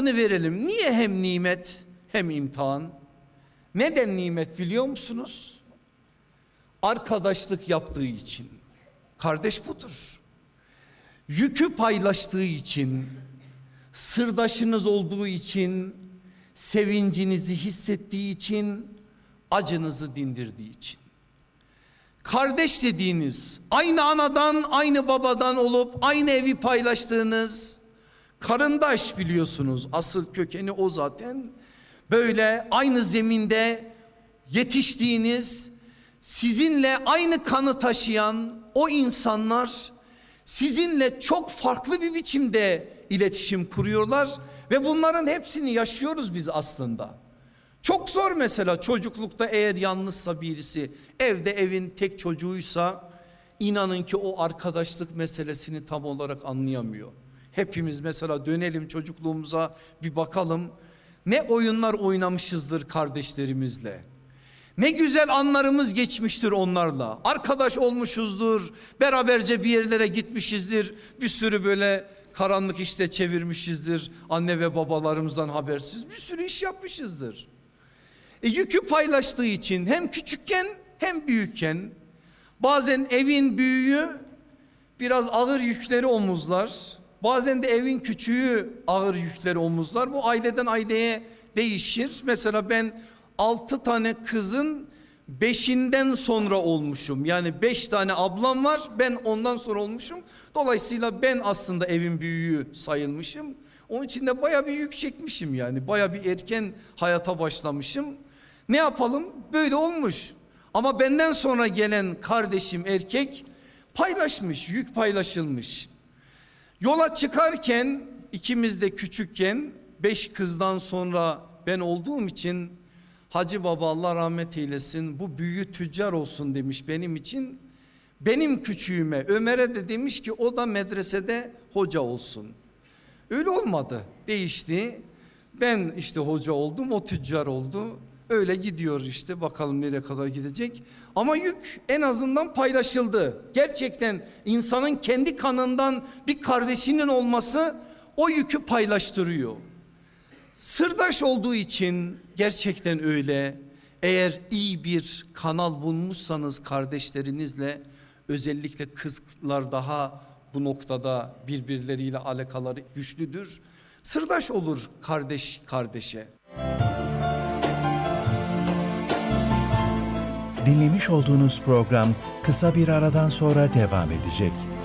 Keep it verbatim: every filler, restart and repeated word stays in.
hakkını verelim. Niye hem nimet hem imtihan? Neden nimet biliyor musunuz? Arkadaşlık yaptığı için. Kardeş budur. Yükü paylaştığı için, sırdaşınız olduğu için, sevincinizi hissettiği için, acınızı dindirdiği için. Kardeş dediğiniz, aynı anadan, aynı babadan olup aynı evi paylaştığınız, karındaş biliyorsunuz, asıl kökeni o zaten. Böyle aynı zeminde yetiştiğiniz, sizinle aynı kanı taşıyan o insanlar sizinle çok farklı bir biçimde iletişim kuruyorlar ve bunların hepsini yaşıyoruz biz aslında. Çok zor mesela çocuklukta, eğer yalnızsa birisi, evde evin tek çocuğuysa, inanın ki o arkadaşlık meselesini tam olarak anlayamıyor. Hepimiz mesela dönelim çocukluğumuza bir bakalım. Ne oyunlar oynamışızdır kardeşlerimizle. Ne güzel anlarımız geçmiştir onlarla. Arkadaş olmuşuzdur. Beraberce bir yerlere gitmişizdir. Bir sürü böyle karanlık işte çevirmişizdir. Anne ve babalarımızdan habersiz bir sürü iş yapmışızdır. E, yükü paylaştığı için hem küçükken hem büyükken, bazen evin büyüğü biraz ağır yükleri omuzlar. Bazen de evin küçüğü ağır yükleri omuzlar. Bu aileden aileye değişir. Mesela ben altı tane kızın beşinden sonra olmuşum. Yani beş tane ablam var, ben ondan sonra olmuşum. Dolayısıyla ben aslında evin büyüğü sayılmışım. Onun için de baya bir yük çekmişim yani. Baya bir erken hayata başlamışım. Ne yapalım? Böyle olmuş. Ama benden sonra gelen kardeşim erkek paylaşmış, yük paylaşılmış. Yola çıkarken, ikimiz de küçükken, beş kızdan sonra ben olduğum için, Hacı Baba Allah rahmet eylesin, bu büyüğü tüccar olsun demiş benim için. Benim küçüğüme Ömer'e de demiş ki o da medresede hoca olsun. Öyle olmadı, değişti. Ben işte hoca oldum, o tüccar oldu. Öyle gidiyor işte, bakalım nereye kadar gidecek. Ama yük en azından paylaşıldı. Gerçekten insanın kendi kanından bir kardeşinin olması o yükü paylaştırıyor. Sırdaş olduğu için gerçekten öyle. Eğer iyi bir kanal bulmuşsanız kardeşlerinizle, özellikle kızlar daha bu noktada birbirleriyle alakaları güçlüdür. Sırdaş olur kardeş kardeşe. Dinlemiş olduğunuz program kısa bir aradan sonra devam edecek.